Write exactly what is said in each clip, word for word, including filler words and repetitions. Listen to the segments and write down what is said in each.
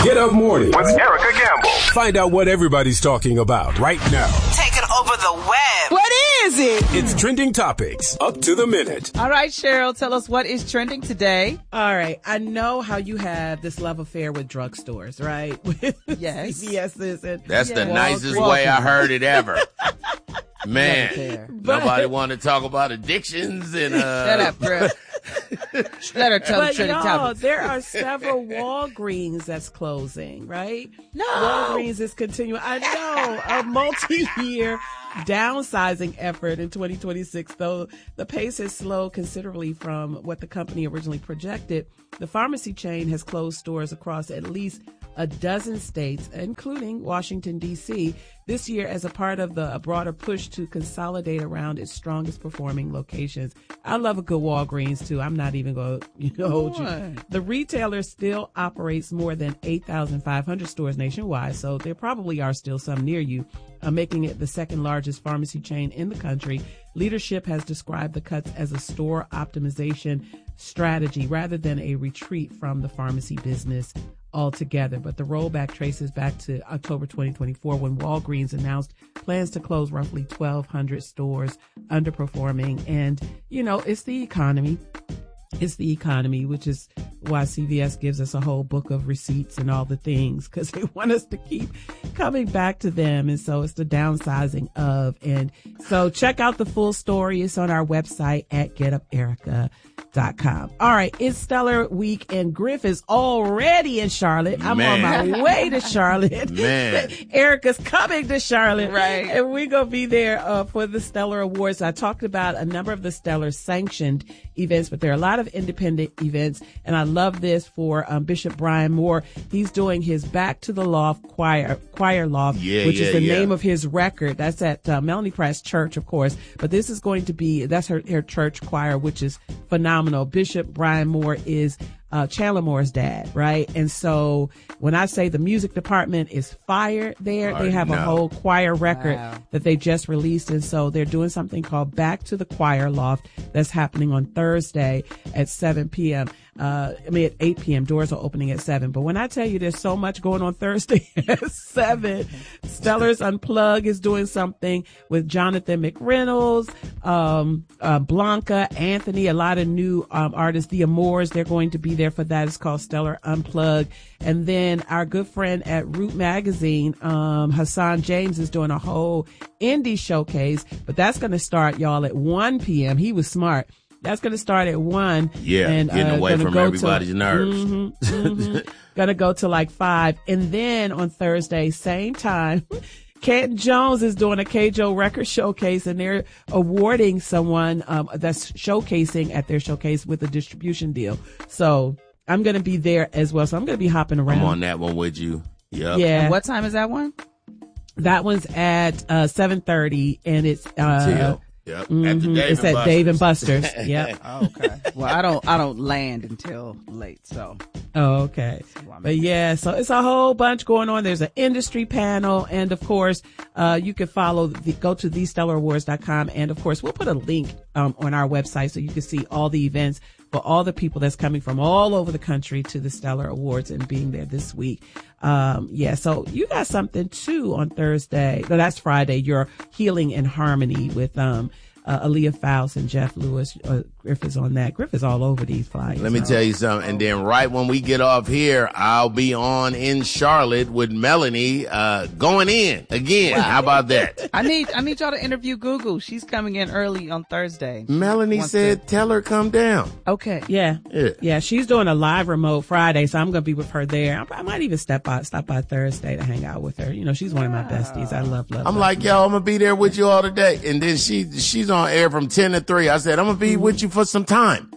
Get Up Morning with Erica Gamble. Find out what everybody's talking about right now. Taking over the web. What is it? It's Trending Topics, up to the minute. All right, Cheryl, tell us what is trending today. All right. I know how you have this love affair with drugstores, right? Yes. C V S's and That's yeah. the nicest Walgreens. way I heard it ever. Man, But- nobody want to talk about addictions and uh. Shut up, bro. Let her tell the But trending y'all, topics. there are several Walgreens that's closing, right? No. Walgreens is continuing. I know, a multi-year downsizing effort in twenty twenty-six, though the pace has slowed considerably from what the company originally projected. The pharmacy chain has closed stores across at least a dozen states, including Washington, D C, this year as a part of the a broader push to consolidate around its strongest performing locations. I love a good Walgreens, too. I'm not even going to you know, hold you. The retailer still operates more than eight thousand five hundred stores nationwide, so there probably are still some near you, uh, making it the second largest pharmacy chain in the country. Leadership has described the cuts as a store optimization strategy rather than a retreat from the pharmacy business altogether. But the rollback traces back to October twenty twenty-four when Walgreens announced plans to close roughly twelve hundred stores underperforming. And, you know, it's the economy. It's the economy, which is why C V S gives us a whole book of receipts and all the things, because they want us to keep coming back to them. And so it's the downsizing of. And so check out the full story. It's on our website at get up erica dot com. All right. It's Stellar Week and Griff is already in Charlotte. I'm Man. on my way to Charlotte. Man. Erica's coming to Charlotte. Right. And we're going to be there uh, for the Stellar Awards. I talked about a number of the Stellar sanctioned events, but there are a lot of independent events. And I love this for um, Bishop Brian Moore. He's doing his Back to the Loft Choir, Choir Loft, Yeah, which yeah, is the yeah. name of his record. That's at uh, Melanie Price Church, of course. But this is going to be, that's her, her church choir, which is phenomenal. Bishop Brian Moore is uh, Chandler Moore's dad, right? And so when I say the music department is fire there, I they have a know. whole choir record Wow. that they just released. And so they're doing something called Back to the Choir Loft that's happening on Thursday at seven p.m. Uh, I mean, at eight p.m. Doors are opening at seven. But when I tell you there's so much going on Thursday at seven, Stellar's Unplug is doing something with Jonathan McReynolds, um, uh, Blanca, Anthony, a lot of new um, artists. The Amours, they're going to be there for that. It's called Stellar Unplug. And then our good friend at Root Magazine, um, Hassan James, is doing a whole indie showcase. But that's going to start, y'all, at one p.m. He was smart. That's going to start at one. Yeah, and, getting uh, away gonna from go everybody's to, nerves. Mhm, mhm. Gonna go to like five. And then on Thursday, same time, Canton Jones is doing a K J O record showcase, and they're awarding someone um, that's showcasing at their showcase with a distribution deal. So I'm going to be there as well. So I'm going to be hopping around. I'm on that one with you. Yep. Yeah. And what time is that one? That one's at uh, seven thirty, and it's uh, Till. Yep. At the mhm, Dave it's and at Dave and Buster's. Buster's. Yep. Oh, okay. Well, I don't, I don't land until late, so. Oh, okay. But yeah, so it's a whole bunch going on. There's an industry panel. And of course, uh, you can follow the, go to the stellar awards dot com. And of course, we'll put a link, um, on our website so you can see all the events for all the people that's coming from all over the country to the Stellar Awards and being there this week. Um, yeah, so you got something too on Thursday. No, that's Friday. Your Healing in Harmony with, um, uh, Aaliyah Faust and Jeff Lewis. Uh, Griff is on that. Griff is all over these flyers. Let me tell you something. And then right when we get off here, I'll be on in Charlotte with Melanie, uh, going in again. Wow. How about that? I need, I need y'all to interview Gugu. She's coming in early on Thursday. Melanie Wants said, to- tell her come down. Okay. Yeah. Yeah. Yeah. She's doing a live remote Friday, so I'm going to be with her there. I, I might even step by, stop by Thursday to hang out with her. You know, she's one of my besties. I love, love, I'm love like, yo, I'm going to be there with you all today. And then she, she's on air from ten to three. I said, I'm going to be with you for some time.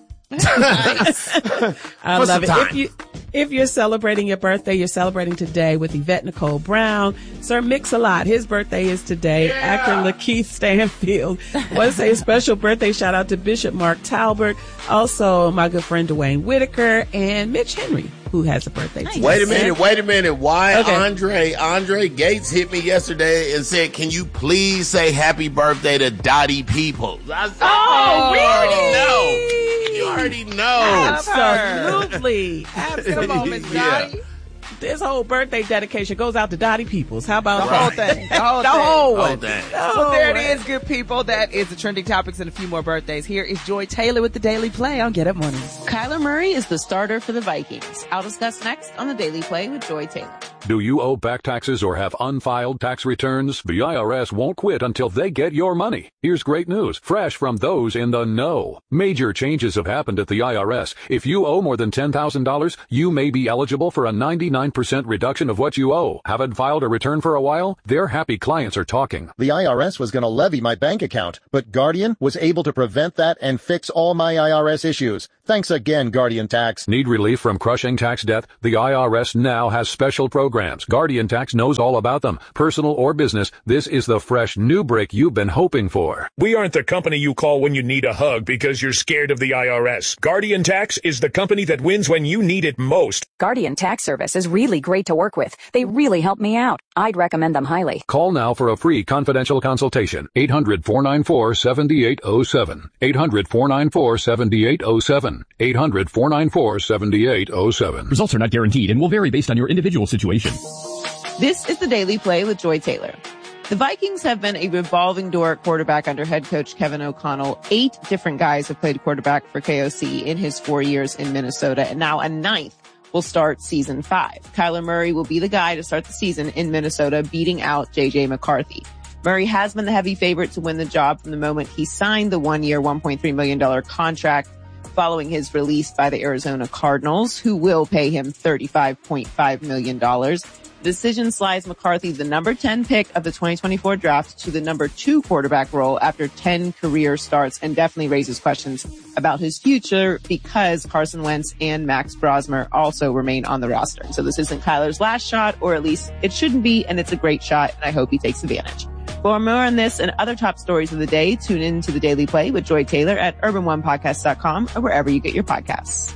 I For love it. some time. If you, if you're celebrating your birthday, you're celebrating today with Yvette Nicole Brown. Sir Mix-a-Lot, his birthday is today. Yeah. Actor Lakeith Stanfield. Want to say a special birthday shout out to Bishop Mark Talbert. Also, my good friend Dwayne Whitaker and Mitch Henry, who has a birthday today. Wait a minute, wait a minute. Why Okay. Andre, Andre Gates hit me yesterday and said, can you please say happy birthday to Dottie Peoples? I said, Oh, you already really? know. You already know. Absolutely. Come on, Miss Yeah. Dottie. this whole birthday dedication goes out to Dottie Peoples. How about The that? whole thing. The whole The thing. whole Oh, one. dang. Well, there it Oh, is, good people. That is the trending topics and a few more birthdays. Here is Joy Taylor with the Daily Play on Get Up Mornings. Kyler Murray is the starter for the Vikings. I'll discuss next on the Daily Play with Joy Taylor. Do you owe back taxes or have unfiled tax returns? The I R S won't quit until they get your money. Here's great news, fresh from those in the know. Major changes have happened at the I R S. If you owe more than ten thousand dollars, you may be eligible for a ninety-nine percent reduction of what you owe. Haven't filed a return for a while? Their happy clients are talking. The I R S was going to levy my bank account, but Guardian was able to prevent that and fix all my I R S issues. Thanks again, Guardian Tax. Need relief from crushing tax debt? The I R S now has special programs. Guardian Tax knows all about them. Personal or business, this is the fresh new break you've been hoping for. We aren't the company you call when you need a hug because you're scared of the I R S. Guardian Tax is the company that wins when you need it most. Guardian Tax Service is really great to work with. They really help me out. I'd recommend them highly. Call now for a free confidential consultation. eight hundred, four nine four, seven eight zero seven. eight hundred, four nine four, seven eight zero seven. eight hundred, four nine four, seven eight zero seven. Results are not guaranteed and will vary based on your individual situation. This is the Daily Play with Joy Taylor. The Vikings have been a revolving door at quarterback under head coach Kevin O'Connell. Eight different guys have played quarterback for K O C in his four years in Minnesota, and now a ninth will start season five. Kyler Murray will be the guy to start the season in Minnesota, beating out J J McCarthy. Murray has been the heavy favorite to win the job from the moment he signed the one-year, one point three million dollars contract following his release by the Arizona Cardinals, who will pay him thirty-five point five million dollars. The decision slides McCarthy, the number ten pick of the twenty twenty-four draft, to the number two quarterback role after ten career starts, and definitely raises questions about his future because Carson Wentz and Max Brosmer also remain on the roster. So this isn't Kyler's last shot, or at least it shouldn't be, and it's a great shot, and I hope he takes advantage. For more on this and other top stories of the day, tune in to the Daily Play with Joy Taylor at urban one podcast dot com or wherever you get your podcasts.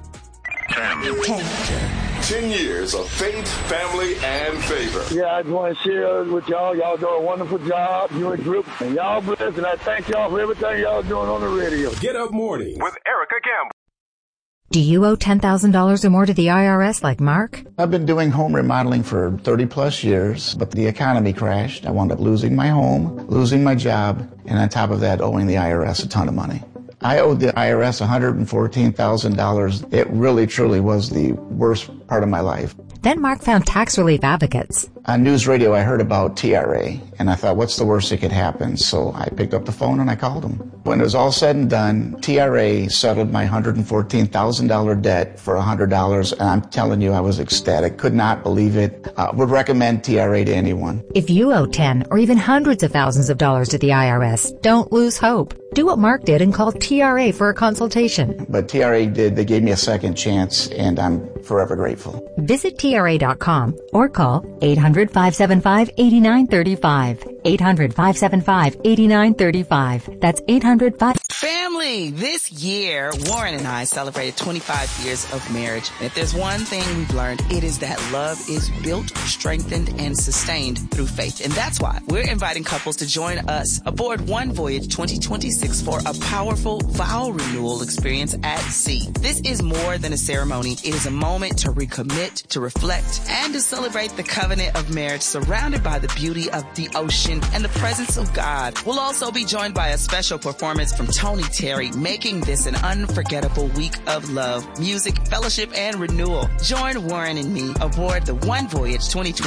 Ten years of faith, family, and favor. Yeah, I just want to share with y'all. Y'all do a wonderful job, you and group, and y'all blessed, and I thank y'all for everything y'all doing on the radio. Get Up Morning With Erica Campbell. Do you owe ten thousand dollars or more to the I R S like Mark? I've been doing home remodeling for thirty plus years, but the economy crashed. I wound up losing my home, losing my job, and on top of that, owing the I R S a ton of money. I owed the I R S one hundred fourteen thousand dollars. It really, truly was the worst part of my life. Then Mark found Tax Relief Advocates. On news radio, I heard about T R A, and I thought, what's the worst that could happen? So I picked up the phone and I called them. When it was all said and done, T R A settled my one hundred fourteen thousand dollars debt for one hundred dollars, and I'm telling you, I was ecstatic. Could not believe it. Uh, would recommend T R A to anyone. If you owe ten or even hundreds of thousands of dollars to the I R S, don't lose hope. Do what Mark did and call T R A for a consultation. But T R A did. They gave me a second chance, and I'm forever grateful. Visit T R A dot com or call eight hundred, five seven five, eight nine three five. eight hundred, five seven five, eight nine three five. That's eight hundred, five Family, this year, Warren and I celebrated twenty-five years of marriage. And if there's one thing we've learned, it is that love is built, strengthened, and sustained through faith. And that's why we're inviting couples to join us aboard One Voyage twenty twenty-six for a powerful vow renewal experience at sea. This is more than a ceremony. It is a moment to recommit, to reflect, and to celebrate the covenant of marriage surrounded by the beauty of the ocean and the presence of God. We'll also be joined by a special performance from Tony Terry, making this an unforgettable week of love, music, fellowship, and renewal. Join Warren and me aboard the One Voyage twenty twenty-six